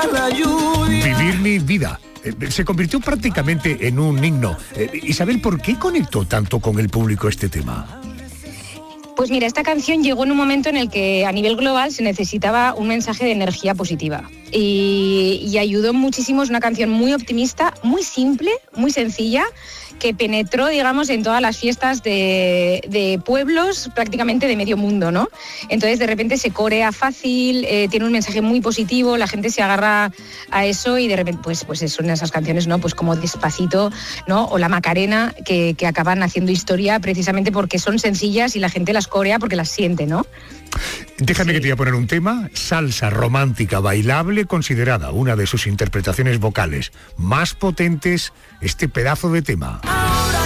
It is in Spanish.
la lluvia. Vivir mi vida. Se convirtió prácticamente en un himno. Isabel, ¿por qué conectó tanto con el público este tema? Pues mira, esta canción llegó en un momento en el que a nivel global se necesitaba un mensaje de energía positiva y ayudó muchísimo. Es una canción muy optimista, muy simple, muy sencilla, que penetró, digamos, en todas las fiestas de pueblos prácticamente de medio mundo, ¿no? Entonces de repente se corea fácil, tiene un mensaje muy positivo, la gente se agarra a eso y de repente pues son esas canciones, ¿no? Pues como Despacito, ¿no? O La Macarena, que acaban haciendo historia precisamente porque son sencillas y la gente las corea porque las siente, ¿no? Déjame que te voy a poner un tema, salsa romántica bailable, considerada una de sus interpretaciones vocales más potentes, este pedazo de tema.